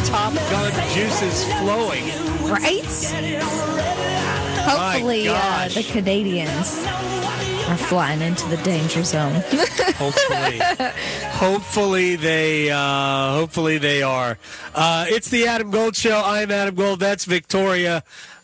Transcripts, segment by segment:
Top Gun juices flowing. Right? Hopefully, the Canadians are flying into the danger zone. Hopefully they are. It's the Adam Gold Show. I'm Adam Gold. That's Victoria.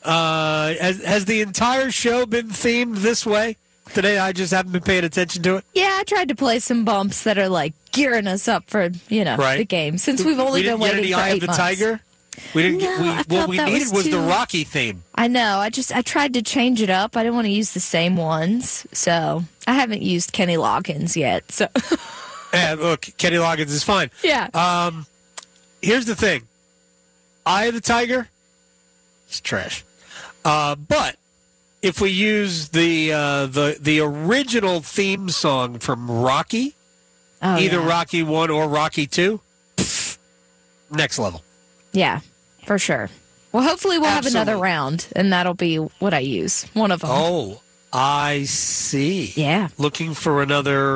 Has the entire show been themed this way today? I just haven't been paying attention to it. Yeah, I tried to play some bumps that are like gearing us up for the game since we've only been waiting for 8 months. Eye of the Tiger. We didn't. What we needed was the Rocky theme. I know. I tried to change it up. I didn't want to use the same ones, so I haven't used Kenny Loggins yet. So, and look, Kenny Loggins is fine. Yeah. Here's the thing. Eye of the Tiger. It's trash. But if we use the original theme song from Rocky, either Rocky 1 or Rocky 2, next level. Yeah, for sure. Well, hopefully we'll have another round, and that'll be what I use. One of them. Oh, I see. Yeah. Looking for another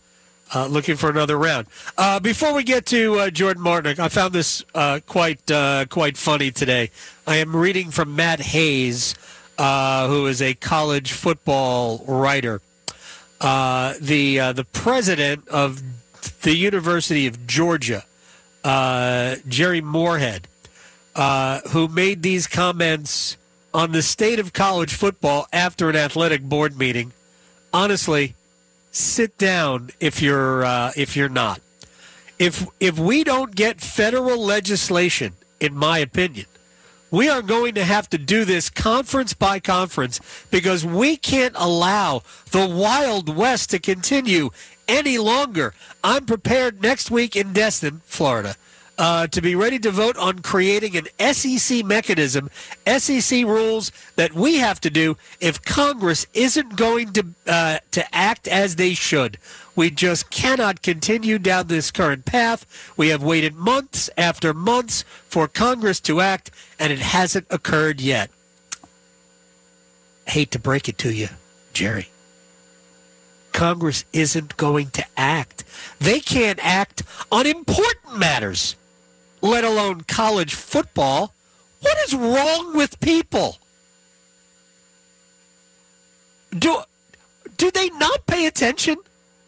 round. Before we get to Jordan Martinick, I found this quite funny today. I am reading from Matt Hayes, who is a college football writer. The president of the University of Georgia, Jerry Moorhead, who made these comments on the state of college football after an athletic board meeting. Honestly, sit down if you're not. If we don't get federal legislation, in my opinion, we are going to have to do this conference by conference because we can't allow the Wild West to continue any longer. I'm prepared next week in Destin, Florida, to be ready to vote on creating an SEC mechanism, SEC rules that we have to do if Congress isn't going to act as they should. We just cannot continue down this current path. We have waited months after months for Congress to act, and it hasn't occurred yet. Hate to break it to you, Jerry. Congress isn't going to act. They can't act on important matters, let alone college football. What is wrong with people? Do they not pay attention?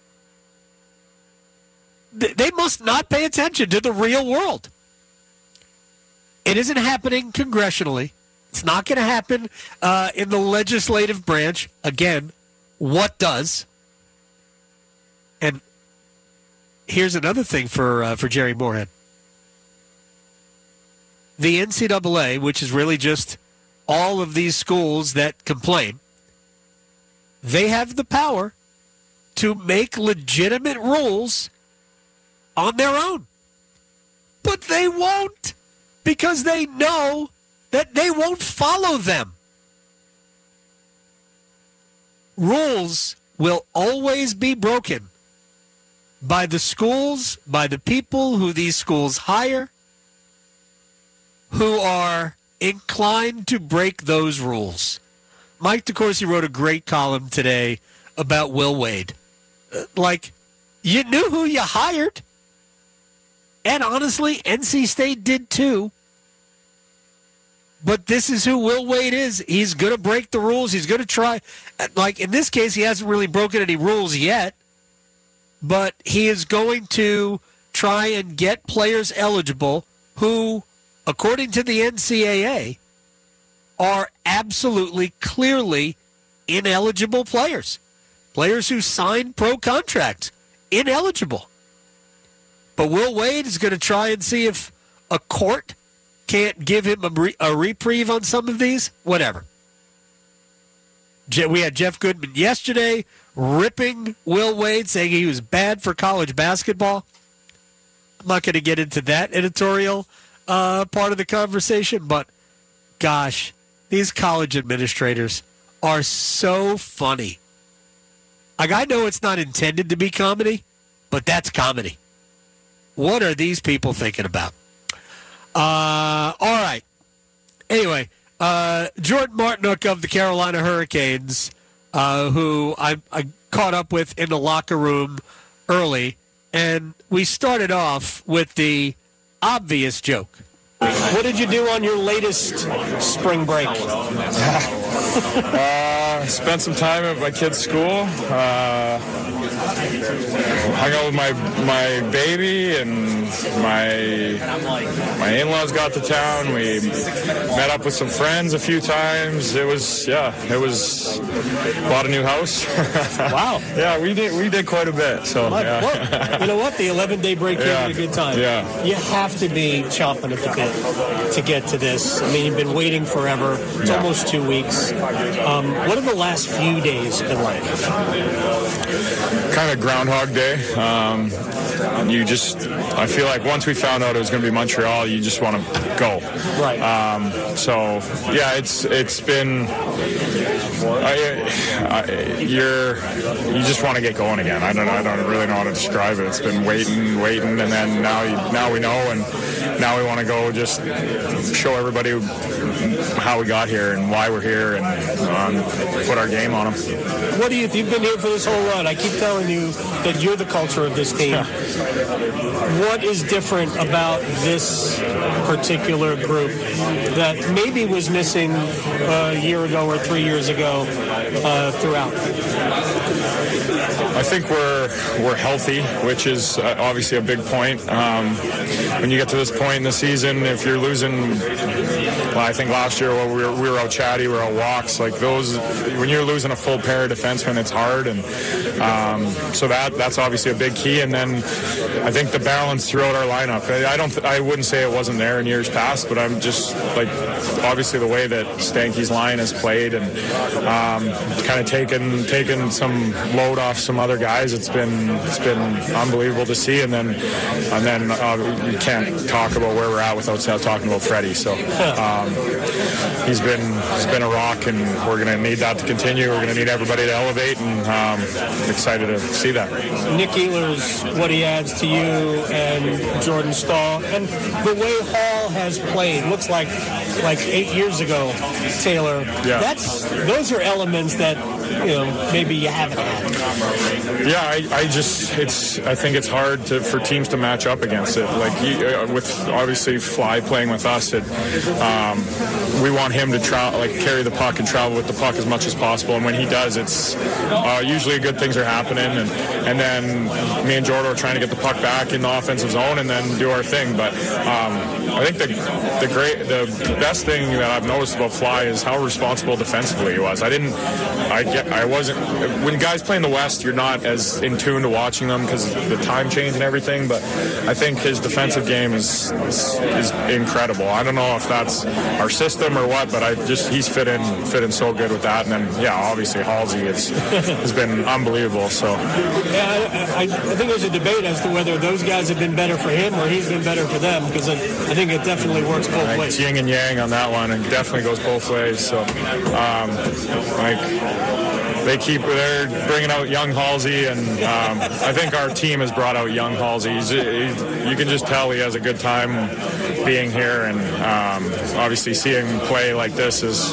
They must not pay attention to the real world. It isn't happening congressionally. It's not going to happen in the legislative branch. Again, what does? And here's another thing for Jerry Moorhead. The NCAA, which is really just all of these schools that complain, they have the power to make legitimate rules on their own. But they won't, because they know that they won't follow them. Rules will always be broken by the schools, by the people who these schools hire, who are inclined to break those rules. Mike DeCourcy wrote a great column today about Will Wade. You knew who you hired. And honestly, NC State did too. But this is who Will Wade is. He's going to break the rules. He's going to try. In this case, he hasn't really broken any rules yet. But he is going to try and get players eligible who, according to the NCAA, are absolutely, clearly ineligible players. Players who signed pro contracts. Ineligible. But Will Wade is going to try and see if a court can't give him a reprieve on some of these. Whatever. We had Jeff Goodman yesterday ripping Will Wade, saying he was bad for college basketball. I'm not going to get into that editorial part of the conversation, but gosh, these college administrators are so funny. I know it's not intended to be comedy, but that's comedy. What are these people thinking about? All right. Anyway, Jordan Martinook of the Carolina Hurricanes, who I caught up with in the locker room early, and we started off with the obvious joke. What did you do on your latest spring break? Spent some time at my kid's school. Hung out with my baby, and my in-laws got to town. We met up with some friends a few times. It was bought a new house. Wow. Yeah, we did quite a bit. So yeah. Well, you know what? The 11-day break came at a good time. Yeah. You have to be chomping at the bit to get to this. I mean, you've been waiting forever. It's almost 2 weeks. What have the last few days been like? Kind of Groundhog Day. I feel like once we found out it was going to be Montreal, you just want to go. Right. So yeah, it's been. You just want to get going again. I don't really know how to describe it. It's been waiting, and then now we know, and now we want to go just show everybody how we got here and why we're here, and put our game on them. What do you've been here for this whole run? I keep telling you that you're the culture of this team. What is different about this particular group that maybe was missing a year ago or 3 years ago throughout? I think we're healthy, which is obviously a big point. When you get to this point in the season, if you're losing, well, I think last year we were out chatty, we were out walks, like those. When you're losing a full pair of defensemen, it's hard, and so that's obviously a big key. And then I think the balance throughout our lineup. I wouldn't say it wasn't there in years past, but I'm just like obviously the way that Stanky's line has played and kind of taken some load off some other guys. It's been unbelievable to see, and then you can't talk about where we're at without talking about Freddie. So he's been a rock, and we're going to need that to continue. We're going to need everybody to elevate, and I'm excited to see that. Nick Ehlers, what he adds to you and Jordan Staal, and the way Hall has played, looks like 8 years ago, Taylor. Yeah. Those are elements that maybe you haven't had. Yeah, I think it's hard for teams to match up against it. Like with obviously Fly playing with us, we want him to carry the puck and travel with the puck as much as possible. And when he does, it's usually good things are happening. And then me and Jordan are trying to get the puck back in the offensive zone and then do our thing. But I think the best thing that I've noticed about Fly is how responsible defensively he was. I wasn't. When guys play in the West, you're not as in tune to watching them because of the time change and everything. But I think his defensive game is incredible. I don't know if that's our system or what, but he's fit in so good with that. And then obviously Halsey has been unbelievable. So I think there's a debate as to whether those guys have been better for him or he's been better for them, because I think it definitely works both ways. It's yin and yang on that one, and definitely goes both ways. So they're bringing out young Halsey, and I think our team has brought out young Halsey. You can just tell he has a good time being here, and obviously seeing him play like this is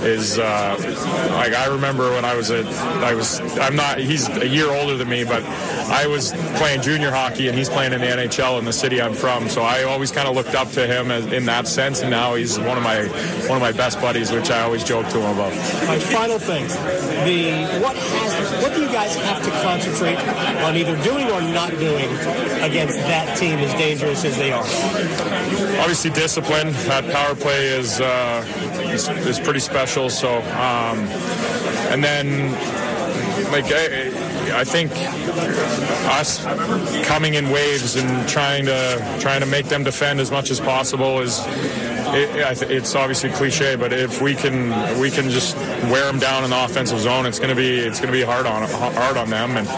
I remember when he's a year older than me, but I was playing junior hockey and he's playing in the NHL in the city I'm from, so I always kind of looked up to him in that sense, and now he's one of my best buddies, which I always joke to him about. My final thing, what do you guys have to concentrate on either doing or not doing against that team as dangerous as they are? Obviously discipline. That power play is pretty special. So, and then I think us coming in waves and trying to make them defend as much as possible is. It's obviously cliche, but if we can just wear them down in the offensive zone, it's gonna be hard on them, and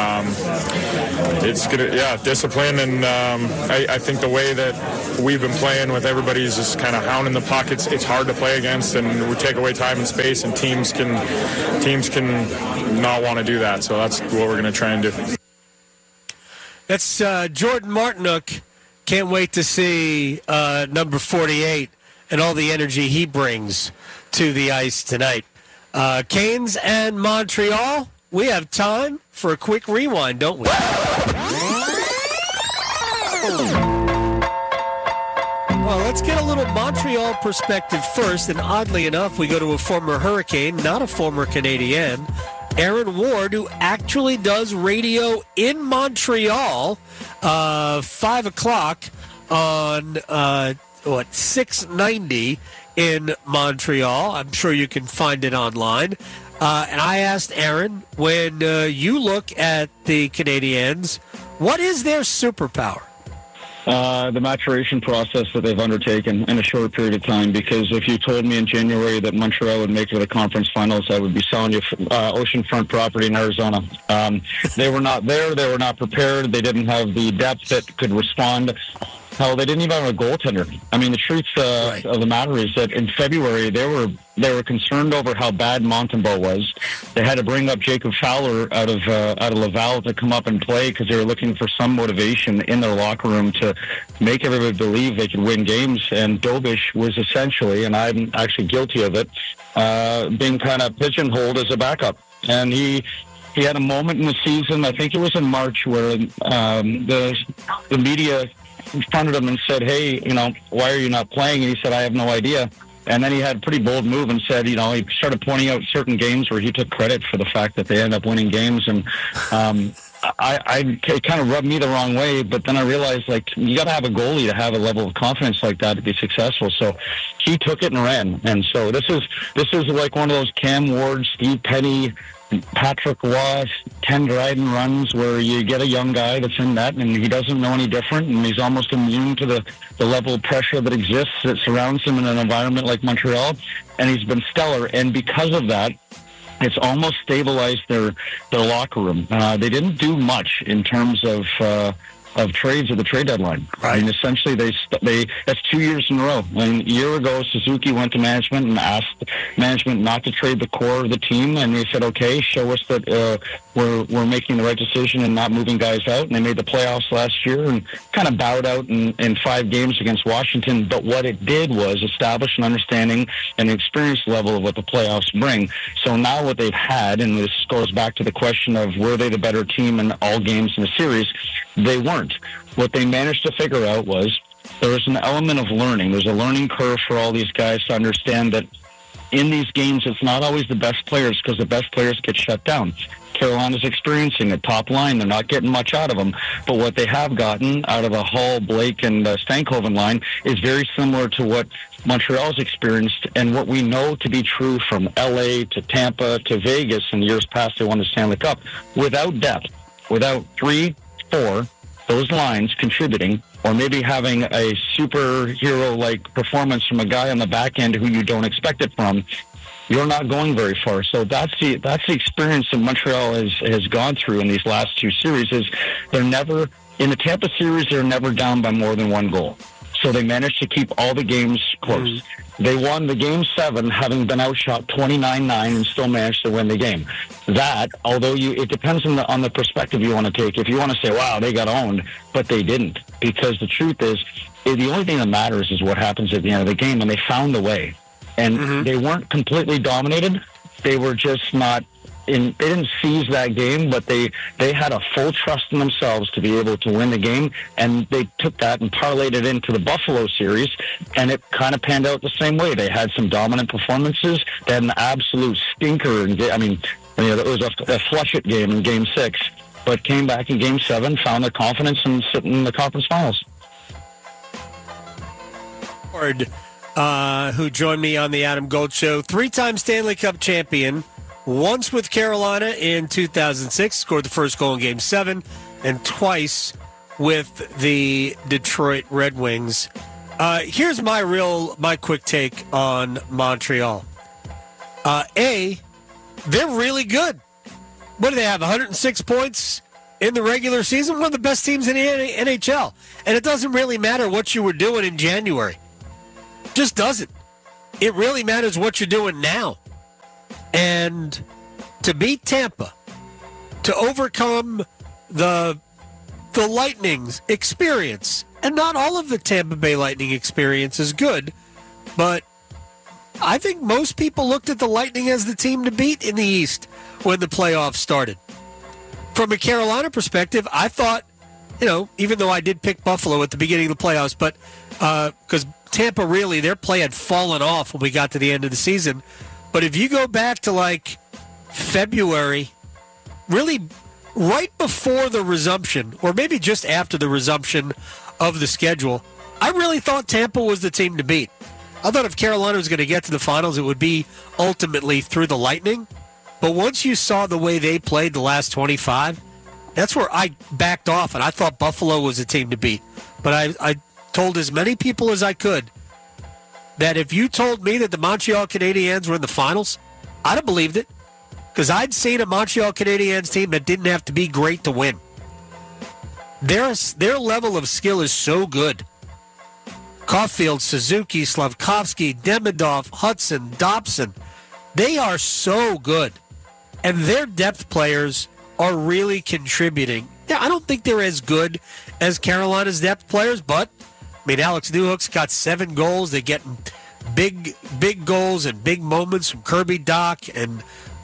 it's gonna discipline, and I think the way that we've been playing with everybody's just kind of hounding the puck. It's hard to play against, and we take away time and space, and teams can not want to do that. So that's what we're gonna try and do. That's Jordan Martinook. Can't wait to see number 48 and all the energy he brings to the ice tonight. Canes and Montreal, we have time for a quick rewind, don't we? Well, Let's get a little Montreal perspective first. And oddly enough, we go to a former Hurricane, not a former Canadian, Aaron Ward, who actually does radio in Montreal, 5 o'clock on, 690 in Montreal. I'm sure you can find it online. And I asked Aaron, when you look at the Canadiens, what is their superpower? The maturation process that they've undertaken in a short period of time, because if you told me in January that Montreal would make it to the conference finals, I would be selling you oceanfront property in Arizona. They were not there. They were not prepared. They didn't have the depth that could respond. Hell, they didn't even have a goaltender. I mean, the truth of the matter is that in February, they were concerned over how bad Montembeault was. They had to bring up Jacob Fowler out of Laval to come up and play because they were looking for some motivation in their locker room to make everybody believe they could win games. And Dobish was essentially, and I'm actually guilty of it, being kind of pigeonholed as a backup. And he had a moment in the season, I think it was in March, where the media confronted him and said, hey, why are you not playing? And he said, I have no idea. And then he had a pretty bold move and said, he started pointing out certain games where he took credit for the fact that they ended up winning games. And it kind of rubbed me the wrong way. But then I realized, you got to have a goalie to have a level of confidence like that to be successful. So he took it and ran. And so this is like one of those Cam Ward, Steve Penny, Patrick Waugh, Ken Dryden runs where you get a young guy that's in net and he doesn't know any different and he's almost immune to the level of pressure that exists that surrounds him in an environment like Montreal, and he's been stellar. And because of that, it's almost stabilized their locker room. They didn't do much in terms of trades at the trade deadline. Right. I mean, essentially, that's 2 years in a row. A year ago, Suzuki went to management and asked management not to trade the core of the team, and they said, okay, show us that we're making the right decision and not moving guys out. And they made the playoffs last year and kind of bowed out in 5 games against Washington. But what it did was establish an understanding and experience level of what the playoffs bring. So now what they've had, and this goes back to the question of were they the better team in all games in the series, they weren't. What they managed to figure out was there was an element of learning. There's a learning curve for all these guys to understand that in these games, it's not always the best players because the best players get shut down. Carolina's experiencing a top line. They're not getting much out of them. But what they have gotten out of a Hull, Blake, and Stankoven line is very similar to what Montreal's experienced and what we know to be true from L.A. to Tampa to Vegas in years past they won the Stanley Cup. Without depth, without 3, 4, those lines contributing, or maybe having a superhero-like performance from a guy on the back end who you don't expect it from, you're not going very far. So that's the experience that Montreal has gone through in these last 2 series. Is they're never in the Tampa series, they're never down by more than 1 goal. So they managed to keep all the games close. They won the Game 7, having been outshot 29-9, and still managed to win the game. That, although it depends on the perspective you want to take. If you want to say, wow, they got owned, but they didn't. Because the truth is, the only thing that matters is what happens at the end of the game, and they found a way. And they weren't completely dominated. They were just not... They didn't seize that game, but they had a full trust in themselves to be able to win the game, and they took that and parlayed it into the Buffalo series, and it kind of panned out the same way. They had some dominant performances. They had an absolute stinker. It was a flush-it game in Game 6, but came back in Game 7, found their confidence, and sitting in the conference finals. Who joined me on the Adam Gold Show, 3-time Stanley Cup champion, once with Carolina in 2006, scored the first goal in Game 7, and twice with the Detroit Red Wings. Here's my quick take on Montreal. They're really good. What do they have, 106 points in the regular season? One of the best teams in the NHL. And it doesn't really matter what you were doing in January. Just doesn't. It really matters what you're doing now. And to beat Tampa, to overcome the Lightning's experience, and not all of the Tampa Bay Lightning experience is good, but I think most people looked at the Lightning as the team to beat in the East when the playoffs started. From a Carolina perspective, I thought, even though I did pick Buffalo at the beginning of the playoffs, but because Tampa really, their play had fallen off when we got to the end of the season. But if you go back to like February, really right before the resumption, or maybe just after the resumption of the schedule, I really thought Tampa was the team to beat. I thought if Carolina was going to get to the finals, it would be ultimately through the Lightning. But once you saw the way they played the last 25, that's where I backed off, and I thought Buffalo was a team to beat. But I told as many people as I could that if you told me that the Montreal Canadiens were in the finals, I'd have believed it. Because I'd seen a Montreal Canadiens team that didn't have to be great to win. Their level of skill is so good. Caulfield, Suzuki, Slavkovsky, Demidov, Hudson, Dobson. They are so good. And their depth players are really contributing. I don't think they're as good as Carolina's depth players, but, I mean, Alex Newhook's got 7 goals. They're getting big goals and big moments from Kirby Dach and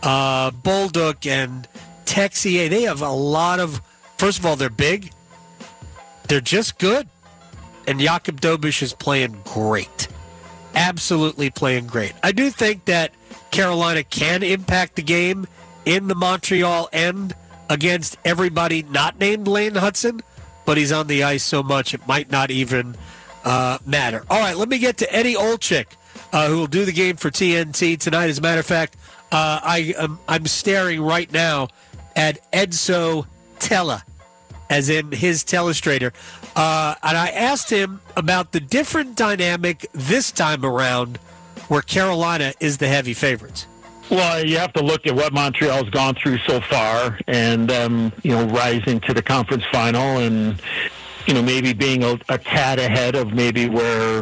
Bolduc and Texier. They have a lot of, first of all, they're big. They're just good. And Jakub Dobiš is playing great. Absolutely playing great. I do think that Carolina can impact the game in the Montreal end against everybody not named Lane Hudson, but he's on the ice so much it might not even matter. All right, let me get to Eddie Olczyk, who will do the game for TNT tonight. As a matter of fact, I'm staring right now at Edzo Tella, as in his telestrator. And I asked him about the different dynamic this time around where Carolina is the heavy favorites. Well, you have to look at what Montreal's gone through so far and, rising to the conference final and, maybe being a tad ahead of maybe where,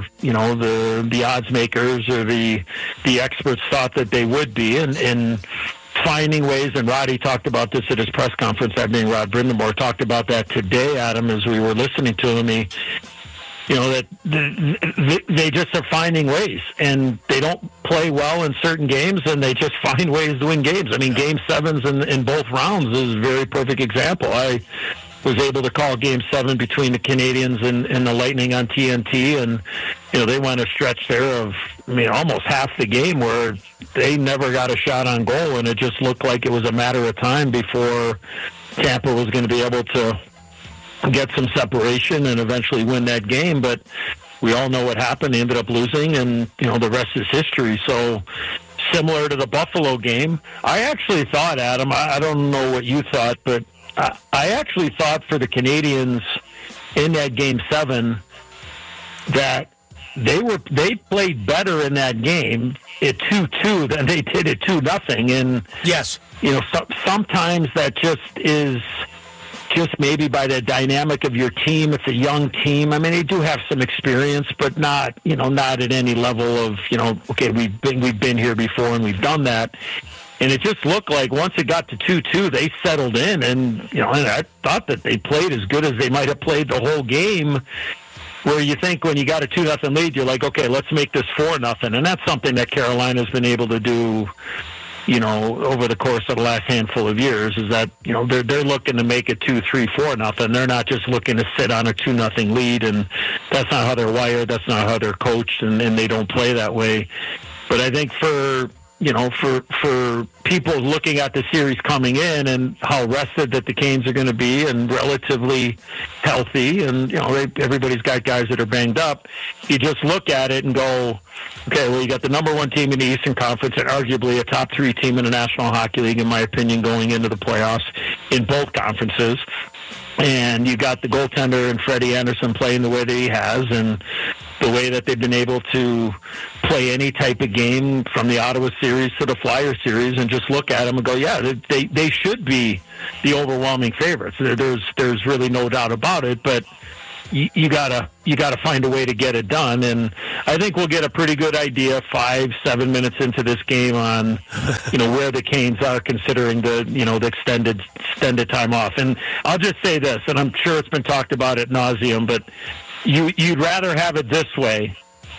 the odds makers or the experts thought that they would be and finding ways, and Roddy talked about this at his press conference, that being Rod Brindamore, talked about that today, Adam, as we were listening to him. That they just are finding ways, and they don't play well in certain games, and they just find ways to win games. I mean, Game 7s in both rounds is a very perfect example. I was able to call Game 7 between the Canadiens and the Lightning on TNT, and they went a stretch there of almost half the game where they never got a shot on goal, and it just looked like it was a matter of time before Tampa was going to be able to get some separation and eventually win that game. But we all know what happened. They ended up losing, and the rest is history. So similar to the Buffalo game, I actually thought, Adam, I don't know what you thought, but I actually thought for the Canadiens in that Game 7 that they played better in that game at 2-2 than they did at 2-0. And yes, sometimes that just is just maybe by the dynamic of your team. It's a young team. I mean, they do have some experience, but not at any level of, okay, we've been here before and we've done that. And it just looked like once it got to 2-2, they settled in, and and I thought that they played as good as they might have played the whole game. Where you think when you got a 2-0 lead, you're like, okay, let's make this 4-0, and that's something that Carolina's been able to do, over the course of the last handful of years. Is that they're looking to make it 2-3, 4-0. They're not just looking to sit on a 2-0 lead, and that's not how they're wired. That's not how they're coached, and they don't play that way. But I think for people looking at the series coming in and how rested that the Canes are going to be and relatively healthy, and everybody's got guys that are banged up, you just look at it and go, okay, well, you got the number 1 team in the Eastern Conference and arguably a top 3 team in the National Hockey League, in my opinion, going into the playoffs in both conferences. And you got the goaltender and Freddie Anderson playing the way that he has, and the way that they've been able to play any type of game from the Ottawa series to the Flyer series, and just look at them and go, yeah, they should be the overwhelming favorites. There's really no doubt about it, but you gotta find a way to get it done. And I think we'll get a pretty good idea 5-7 minutes into this game on where the Canes are, considering the extended time off. And I'll just say this, and I'm sure it's been talked about ad nauseum, but you'd rather have it this way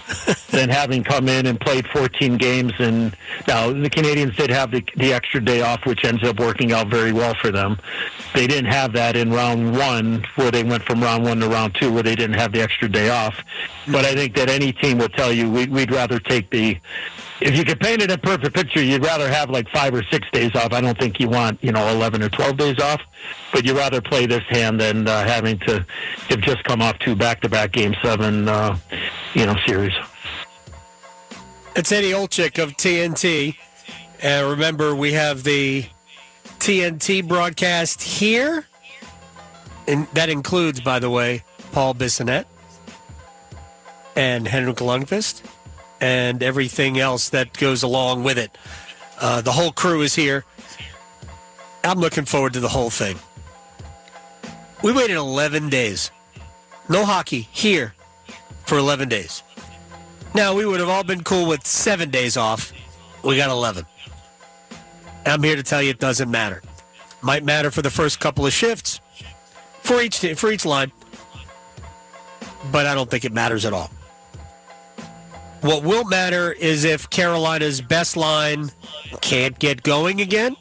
than having come in and played 14 games. And now the Canadians did have the extra day off, which ends up working out very well for them. They didn't have that in round one, where they went from round one to round two, where they didn't have the extra day off. But I think that any team will tell you we'd rather take if you could paint it a perfect picture, you'd rather have like 5 or 6 days off. I don't think you want, 11 or 12 days off, but you'd rather play this hand than having to have just come off 2 back-to-back Game 7, series. It's Eddie Olczyk of TNT. And remember, we have the TNT broadcast here. And that includes, by the way, Paul Bissonnette and Henrik Lundqvist and everything else that goes along with it. The whole crew is here. I'm looking forward to the whole thing. We waited 11 days. No hockey here for 11 days. Now, we would have all been cool with 7 days off. We got 11. I'm here to tell you it doesn't matter. Might matter for the first couple of shifts for each line, but I don't think it matters at all. What will matter is if Carolina's best line can't get going again,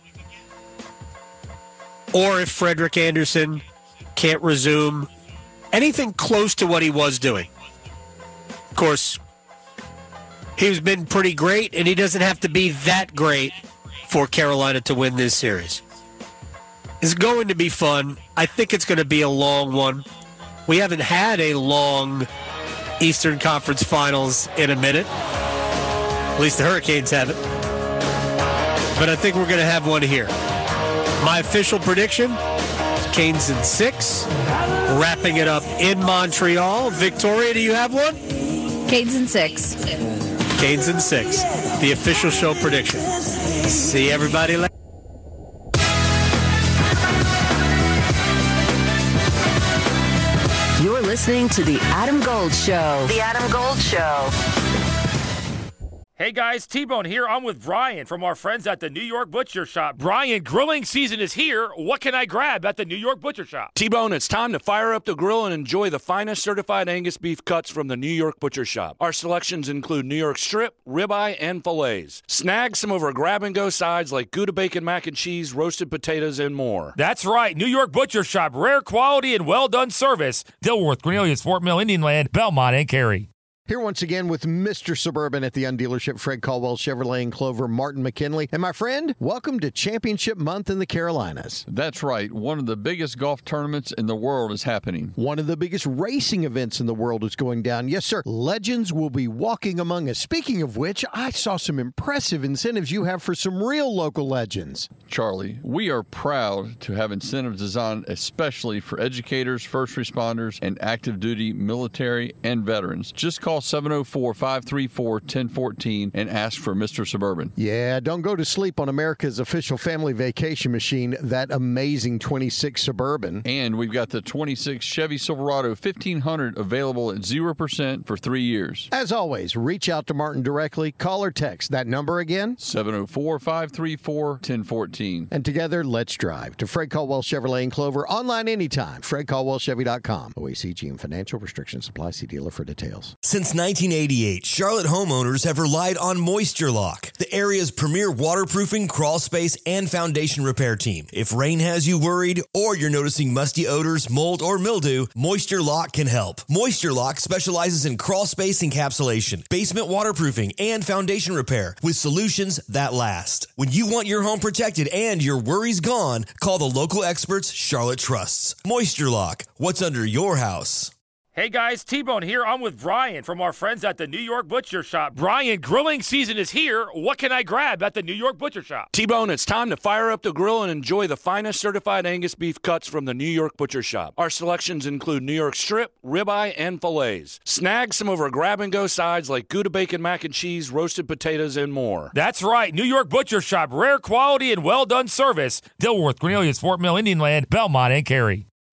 or if Frederik Andersen can't resume anything close to what he was doing. Of course, he's been pretty great, and he doesn't have to be that great for Carolina to win this series. It's going to be fun. I think it's going to be a long one. We haven't had a long Eastern Conference Finals in a minute. At least the Hurricanes haven't. But I think we're going to have one here. My official prediction, Canes in 6. Wrapping it up in Montreal. Victoria, do you have one? Canes in 6. Canes in 6. The official show prediction. See everybody later. You're listening to The Adam Gold Show. The Adam Gold Show. Hey guys, T-Bone here. I'm with Brian from our friends at the New York Butcher Shop. Brian, grilling season is here. What can I grab at the New York Butcher Shop? T-Bone, it's time to fire up the grill and enjoy the finest certified Angus beef cuts from the New York Butcher Shop. Our selections include New York strip, ribeye, and fillets. Snag some of our grab-and-go sides like Gouda bacon mac and cheese, roasted potatoes, and more. That's right, New York Butcher Shop. Rare quality and well-done service. Dilworth, Cornelius, Fort Mill, Indian Land, Belmont, and Cary. Here once again with Mr. Suburban at the Undealership, Fred Caldwell, Chevrolet in Clover, Martin McKinley. And my friend, welcome to Championship Month in the Carolinas. That's right. One of the biggest golf tournaments in the world is happening. One of the biggest racing events in the world is going down. Yes, sir. Legends will be walking among us. Speaking of which, I saw some impressive incentives you have for some real local legends. Charlie, we are proud to have incentives designed especially for educators, first responders, and active duty military and veterans. Just call 704-534-1014 and ask for Mr. Suburban. Yeah, don't go to sleep on America's official family vacation machine, that amazing 26 Suburban. And we've got the 26 Chevy Silverado 1500 available at 0% for 3 years. As always, reach out to Martin directly. Call or text. That number again? 704-534-1014. And together, let's drive to Fred Caldwell Chevrolet in Clover. Online anytime. FredCaldwellChevy.com. OACG and financial restrictions apply. See dealer for details. Since 1988, Charlotte homeowners have relied on Moisture Lock, the area's premier waterproofing, crawl space, and foundation repair team. If rain has you worried or you're noticing musty odors, mold, or mildew, Moisture Lock can help. Moisture Lock specializes in crawl space encapsulation, basement waterproofing, and foundation repair with solutions that last. When you want your home protected and your worries gone, call the local experts Charlotte trusts. Moisture Lock, what's under your house? Hey guys, T-Bone here. I'm with Brian from our friends at the New York Butcher Shop. Brian, grilling season is here. What can I grab at the New York Butcher Shop? T-Bone, it's time to fire up the grill and enjoy the finest certified Angus beef cuts from the New York Butcher Shop. Our selections include New York strip, ribeye, and fillets. Snag some of our grab-and-go sides like Gouda bacon mac and cheese, roasted potatoes, and more. That's right, New York Butcher Shop. Rare quality and well-done service. Dilworth, Cornelius, Fort Mill, Indian Land, Belmont, and Cary.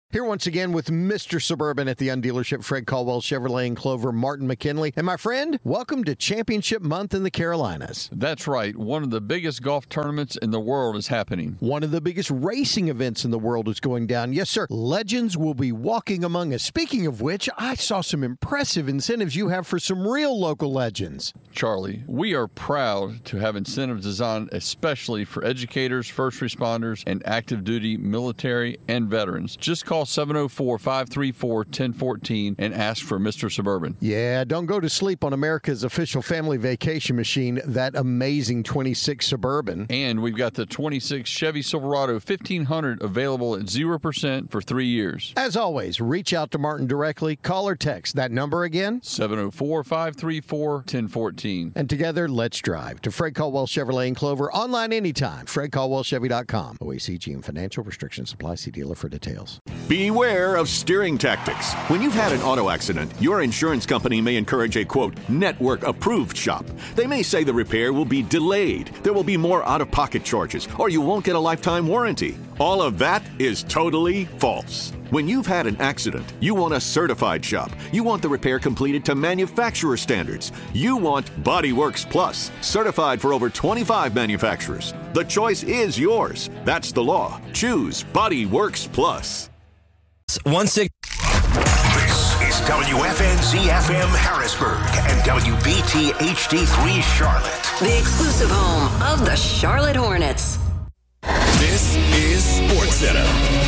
Here once again with Mr. Suburban at the Undealership, Fred Caldwell Chevrolet in Clover, Martin McKinley. And my friend, welcome to Championship Month in the Carolinas. That's right. One of the biggest golf tournaments in the world is happening. One of the biggest racing events in the world is going down. Yes, sir. Legends will be walking among us. Speaking of which, I saw some impressive incentives you have for some real local legends. Charlie, we are proud to have incentives designed especially for educators, first responders, and active duty military and veterans. Just call 704-534-1014 and ask for Mr. Suburban. Yeah, don't go to sleep on America's official family vacation machine, that amazing 26 Suburban. And we've got the 26 Chevy Silverado 1500 available at 0% for 3 years. As always, reach out to Martin directly. Call or text that number again, 704-534-1014. And together, let's drive to Fred Caldwell Chevrolet in Clover. Online anytime, FredCaldwellChevy.com. OACG and financial restrictions apply. See dealer for details. Beware of steering tactics. When you've had an auto accident, your insurance company may encourage a, quote, network-approved shop. They may say the repair will be delayed, there will be more out-of-pocket charges, or you won't get a lifetime warranty. All of that is totally false. When you've had an accident, you want a certified shop. You want the repair completed to manufacturer standards. You want Body Works Plus, certified for over 25 manufacturers. The choice is yours. That's the law. Choose Body Works Plus. 16. This is WFNZ-FM Harrisburg and WBT HD3 Charlotte. The exclusive home of the Charlotte Hornets. This is SportsCenter.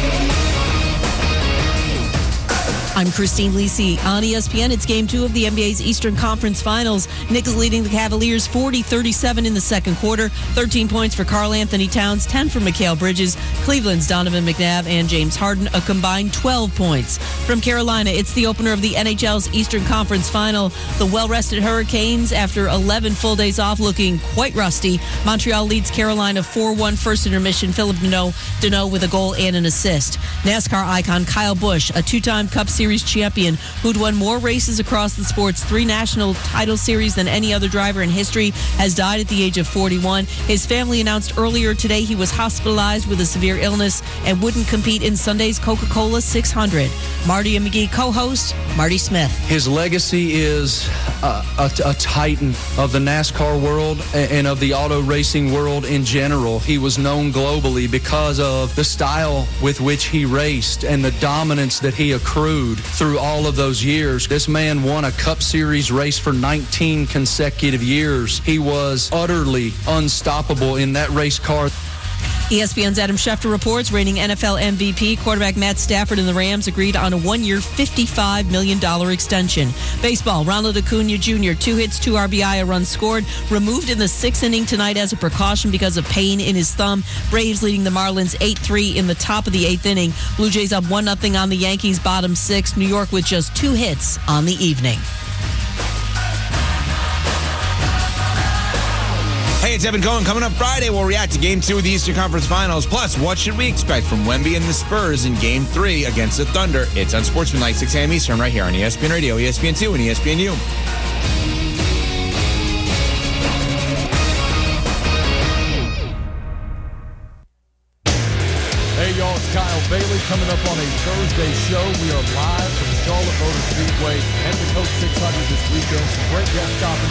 I'm Christine Lisi on ESPN. It's Game 2 of the NBA's Eastern Conference Finals. Knicks is leading the Cavaliers 40-37 in the second quarter. 13 points for Karl Anthony Towns, 10 for Mikal Bridges. Cleveland's Donovan McNabb and James Harden, a combined 12 points. From Carolina, it's the opener of the NHL's Eastern Conference Final. The well-rested Hurricanes, after 11 full days off, looking quite rusty. Montreal leads Carolina 4-1 first intermission. Philip Deneau with a goal and an assist. NASCAR icon Kyle Busch, a two-time Cup Series champion who'd won more races across the sport's 3 national title series than any other driver in history, has died at the age of 41. His family announced earlier today he was hospitalized with a severe illness and wouldn't compete in Sunday's Coca-Cola 600. Marty and McGee co-host Marty Smith. His legacy is a titan of the NASCAR world and of the auto racing world in general. He was known globally because of the style with which he raced and the dominance that he accrued through all of those years. This man won a Cup Series race for 19 consecutive years. He was utterly unstoppable in that race car. ESPN's Adam Schefter reports reigning NFL MVP quarterback Matt Stafford and the Rams agreed on a 1-year, $55 million extension. Baseball, Ronald Acuna Jr., 2 hits, 2 RBI, a run scored, removed in the 6th inning tonight as a precaution because of pain in his thumb. Braves leading the Marlins 8-3 in the top of the 8th inning. Blue Jays up 1-0 on the Yankees, bottom 6. New York with just 2 hits on the evening. Hey, it's Evan Cohen. Coming up Friday, we'll react to Game 2 of the Eastern Conference Finals. Plus, what should we expect from Wemby and the Spurs in Game 3 against the Thunder? It's on Sportsmanlike, 6 a.m. Eastern, right here on ESPN Radio, ESPN2, and ESPNU. Hey, y'all, it's Kyle Bailey coming up on a Thursday show. We are live from Charlotte Motor Speedway and the Coke 600 this weekend. Some great guests stopping